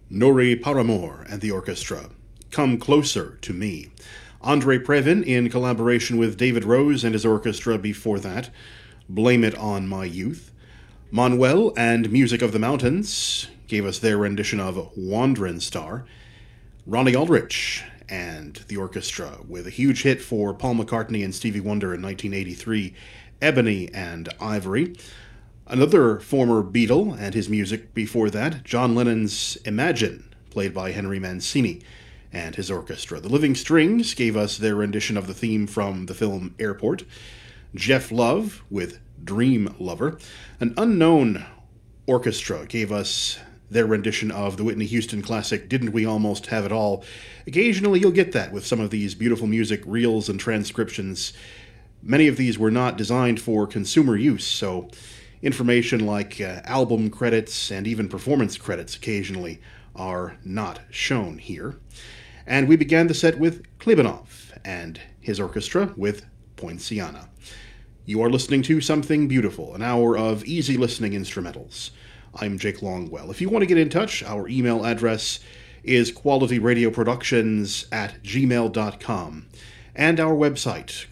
Nori Paramore and the orchestra, Come Closer to Me. Andre Previn, in collaboration with David Rose and his orchestra before that, Blame It on My Youth. Manuel and Music of the Mountains gave us their rendition of Wand'rin' Star. Ronnie Aldrich and the orchestra, with a huge hit for Paul McCartney and Stevie Wonder in 1983, Ebony and Ivory. Another former Beatle and his music before that, John Lennon's Imagine, played by Henry Mancini and his orchestra. The Living Strings gave us their rendition of the theme from the film Airport. Jeff Love with Dream Lover. An unknown orchestra gave us their rendition of the Whitney Houston classic, Didn't We Almost Have It All? Occasionally you'll get that with some of these beautiful music reels and transcriptions. Many of these were not designed for consumer use, so information like album credits and even performance credits occasionally are not shown here. And we began the set with Klebanov and his orchestra with Poinciana. You are listening to Something Beautiful, an hour of easy listening instrumentals. I'm Jake Longwell. If you want to get in touch, our email address is qualityradioproductions@gmail.com, and our website,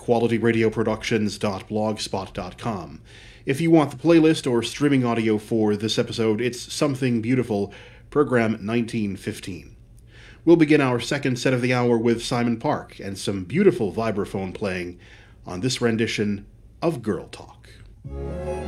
qualityradioproductions.blogspot.com. If you want the playlist or streaming audio for this episode, it's Something Beautiful, program 1915. We'll begin our second set of the hour with Simon Park and some beautiful vibraphone playing on this rendition of Girl Talk.